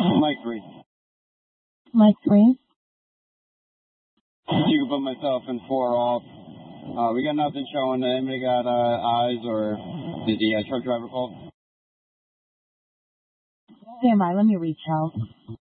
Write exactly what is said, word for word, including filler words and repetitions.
Mike three. Mike three. You can put myself in four off. Uh, we got nothing showing. Anybody got uh, eyes or did the uh, truck driver call? Stand by. Let me reach out.